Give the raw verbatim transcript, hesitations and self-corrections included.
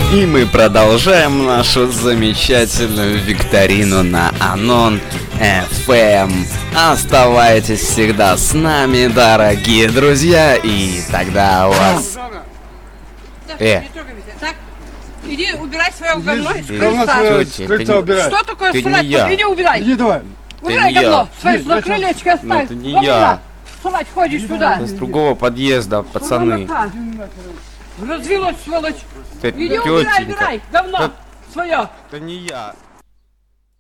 И мы продолжаем нашу замечательную викторину на Анон эф эм. Оставайтесь всегда с нами, дорогие друзья, и тогда у вас... Э, Так, иди убирай свое говно с Говно крыльца. свое Тётя, с это крыльца не- убирай. Что такое Ты не срать? я. Иди убирай. Иди давай. Убирай не я. говно. Свои Иди, на зачем? крылечко оставь. это не Вон я. туда. Срать ходишь сюда. с другого подъезда, пацаны. Развелось, сволочь. Т- Иди убирай, тётенька. убирай. Говно Да- свое. Это не я.